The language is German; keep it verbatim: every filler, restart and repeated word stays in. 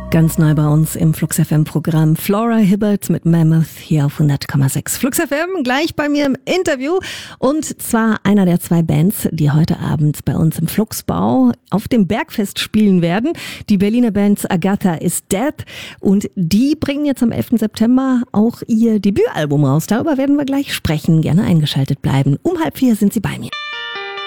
Ganz neu bei uns im Flux F M-Programm Flora Hibbert mit Mammoth hier auf hundert Komma sechs. Flux F M gleich bei mir im Interview und zwar einer der zwei Bands, die heute Abend bei uns im Fluxbau auf dem Bergfest spielen werden. Die Berliner Band Agatha is Dead und die bringen jetzt am elften September auch ihr Debütalbum raus. Darüber werden wir gleich sprechen. Gerne eingeschaltet bleiben. Um halb vier sind sie bei mir.